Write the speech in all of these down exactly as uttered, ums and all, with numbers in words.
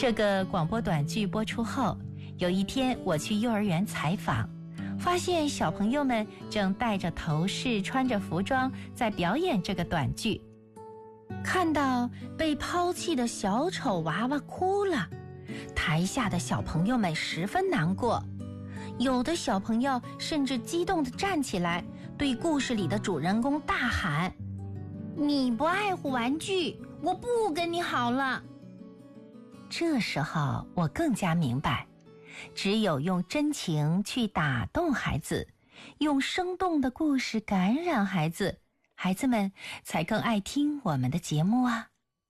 这个广播短剧播出后，有一天我去幼儿园采访，发现小朋友们正戴着头饰，穿着服装在表演这个短剧。看到被抛弃的小丑娃娃哭了，台下的小朋友们十分难过，有的小朋友甚至激动地站起来，对故事里的主人公大喊：你不爱护玩具，我不跟你好了。这时候我更加明白，只有用真情去打动孩子，用生动的故事感染孩子，孩子们才更爱听我们的节目啊。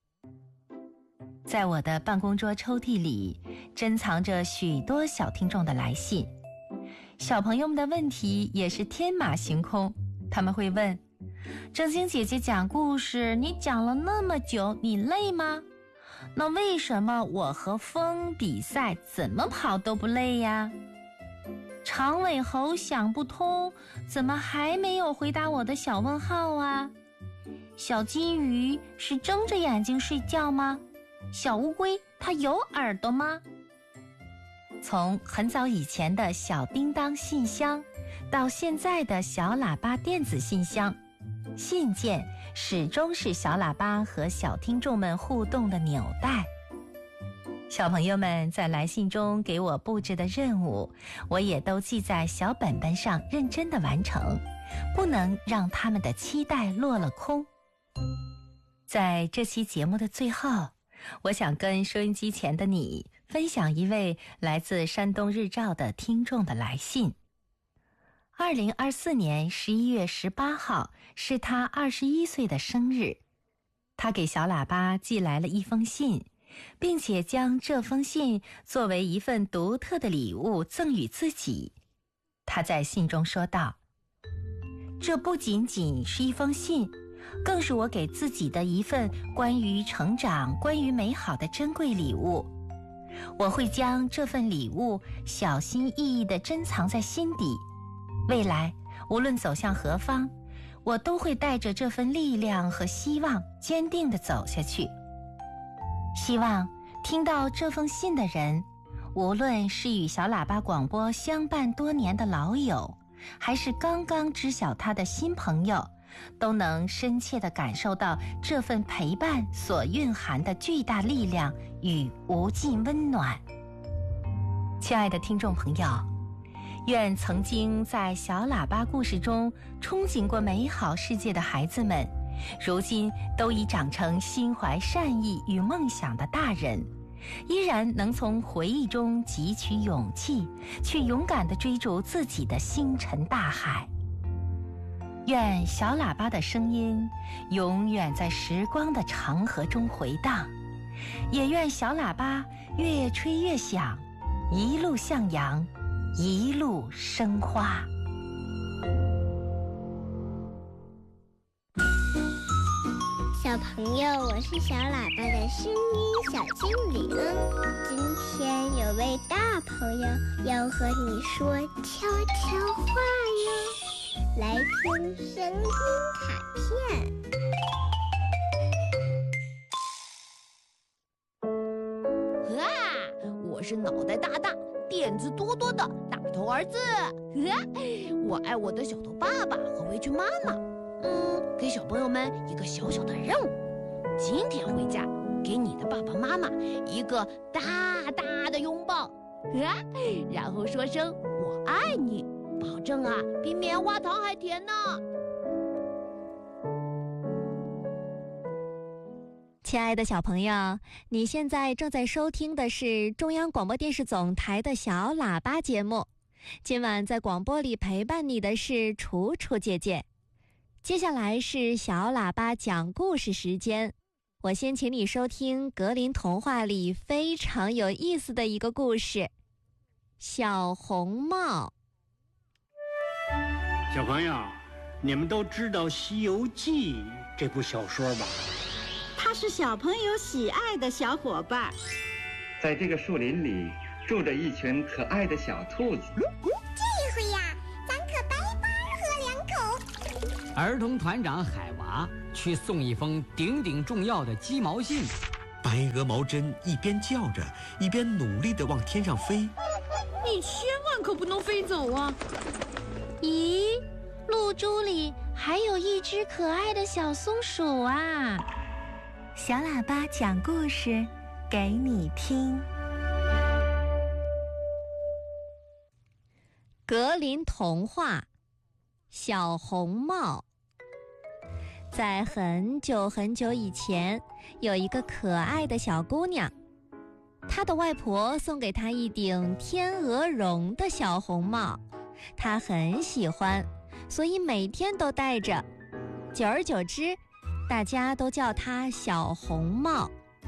在我的办公桌抽屉里，珍藏着许多小听众的来信。小朋友们的问题也是天马行空，他们会问：正晶姐姐讲故事，你讲了那么久，你累吗？那为什么我和风比赛怎么跑都不累呀？长尾猴想不通，怎么还没有回答我的小问号啊？小金鱼是睁着眼睛睡觉吗？小乌龟它有耳朵吗？从很早以前的小叮当信箱，到现在的小喇叭电子信箱，信件始终是小喇叭和小听众们互动的纽带。小朋友们在来信中给我布置的任务，我也都记在小本本上认真地完成，不能让他们的期待落了空。在这期节目的最后，我想跟收音机前的你分享一位来自山东日照的听众的来信。二零二四年十一月十八号是他二十一岁的生日，他给小喇叭寄来了一封信，并且将这封信作为一份独特的礼物赠予自己。他在信中说道：这不仅仅是一封信，更是我给自己的一份关于成长、关于美好的珍贵礼物。我会将这份礼物小心翼翼地珍藏在心底，未来无论走向何方，我都会带着这份力量和希望坚定地走下去。希望听到这封信的人，无论是与小喇叭广播相伴多年的老友，还是刚刚知晓他的新朋友，都能深切地感受到这份陪伴所蕴含的巨大力量与无尽温暖。亲爱的听众朋友，愿曾经在小喇叭故事中憧憬过美好世界的孩子们，如今都已长成心怀善意与梦想的大人，依然能从回忆中汲取勇气，去勇敢地追逐自己的星辰大海。愿小喇叭的声音永远在时光的长河中回荡，也愿小喇叭越吹越响，一路向阳，一路生花。 小朋友，我是小喇叭的声音小精灵。今天有位大朋友要和你说悄悄话哟，来听声音卡片。 啊，我是脑袋大大、点子多多的大头儿子。啊，我爱我的小头爸爸和围裙妈妈。嗯，给小朋友们一个小小的任务，今天回家给你的爸爸妈妈一个大大的拥抱，啊，然后说声我爱你，保证啊比棉花糖还甜呢。 亲爱的小朋友，你现在正在收听的是中央广播电视总台的小喇叭节目。今晚在广播里陪伴你的是楚楚姐姐。接下来是小喇叭讲故事时间，我先请你收听格林童话里非常有意思的一个故事，小红帽。 小朋友，你们都知道《西游记》这部小说吧？ 它是小朋友喜爱的小伙伴。 在这个树林里住着一群可爱的小兔子。 这回呀，咱可白白喝两口。 儿童团长海娃去送一封顶顶重要的鸡毛信， 白鹅毛针一边叫着，一边努力地往天上飞。 你千万可不能飞走啊！ 咦，露珠里还有一只可爱的小松鼠啊！小喇叭讲故事给你听。 格林童话，小红帽。在很久很久以前，有一个可爱的小姑娘，她的外婆送给她一顶天鹅绒的小红帽，她很喜欢，所以每天都戴着。久而久之，大家都叫她小红帽。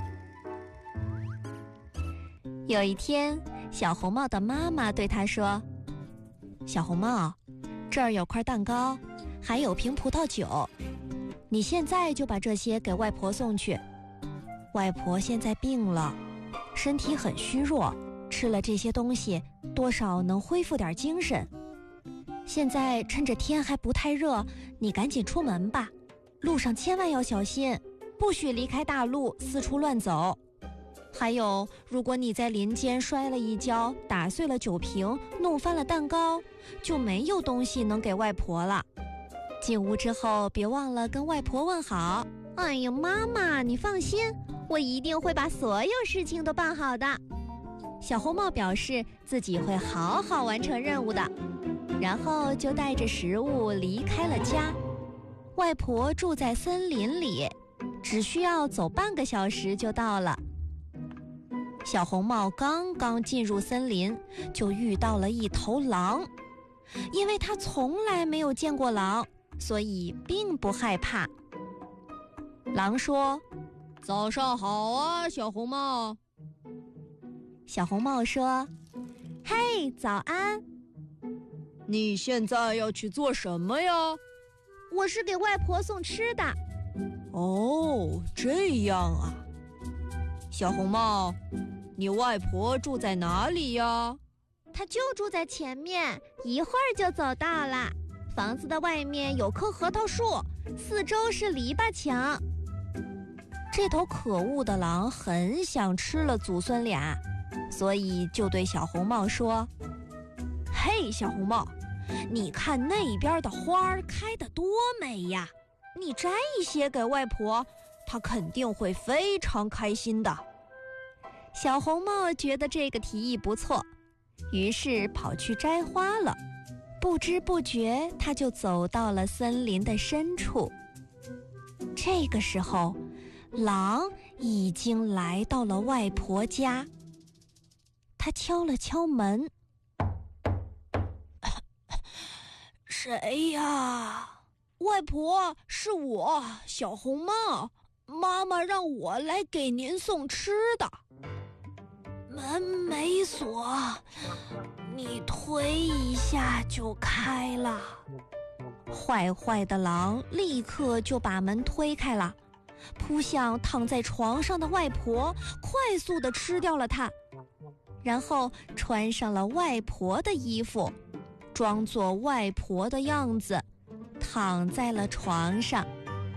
有一天，小红帽的妈妈对她说：小红帽，这儿有块蛋糕，还有瓶葡萄酒，你现在就把这些给外婆送去。外婆现在病了，身体很虚弱，吃了这些东西多少能恢复点精神。现在趁着天还不太热，你赶紧出门吧，路上千万要小心，不许离开大路四处乱走。还有，如果你在林间摔了一跤，打碎了酒瓶，弄翻了蛋糕，就没有东西能给外婆了。进屋之后，别忘了跟外婆问好。哎呀，妈妈，你放心，我一定会把所有事情都办好的。小红帽表示自己会好好完成任务的，然后就带着食物离开了家。外婆住在森林里，只需要走半个小时就到了。小红帽刚刚进入森林，就遇到了一头狼。因为他从来没有见过狼，所以并不害怕。狼说：早上好啊，小红帽。小红帽说：嘿，早安。你现在要去做什么呀？我是给外婆送吃的。哦，这样啊。小红帽，你外婆住在哪里呀？她就住在前面，一会儿就走到了。房子的外面有棵核桃树，四周是篱笆墙。这头可恶的狼很想吃了祖孙俩，所以就对小红帽说：嘿，小红帽，你看那边的花儿开得多美呀，你摘一些给外婆，她肯定会非常开心的。小红帽觉得这个提议不错，于是跑去摘花了。不知不觉，他就走到了森林的深处。这个时候，狼已经来到了外婆家。他敲了敲门：谁呀？外婆，是我，小红帽。妈妈让我来给您送吃的。门没锁，你推一下就开了。坏坏的狼立刻就把门推开了，扑向躺在床上的外婆，快速地吃掉了它，然后穿上了外婆的衣服，装作外婆的样子，躺在了床上。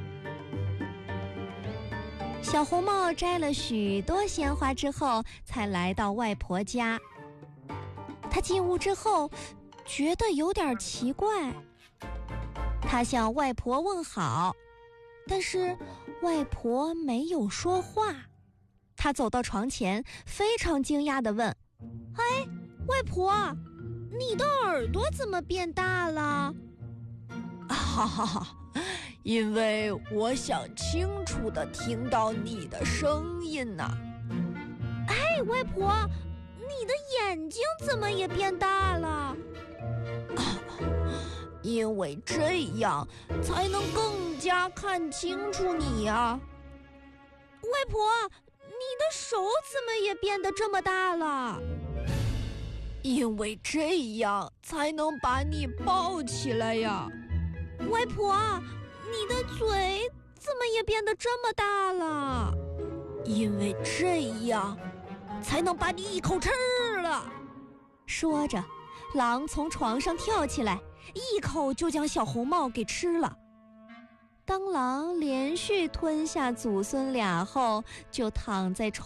小红帽摘了许多鲜花之后，才来到外婆家。他进屋之后，觉得有点奇怪。他向外婆问好，但是外婆没有说话。他走到床前，非常惊讶地问：哎，外婆，你的耳朵怎么变大了？哈哈哈，因为我想清楚地听到你的声音呢。哎，外婆，你的眼睛怎么也变大了？啊，因为这样才能更加看清楚你呀。外婆，你的手怎么也变得这么大了？因为这样才能把你抱起来呀。外婆，你的嘴怎么也变得这么大了？因为这样才能把你一口吃了。说着，狼从床上跳起来，一口就将小红帽给吃了。 当狼连续吞下祖孙俩后，就躺在床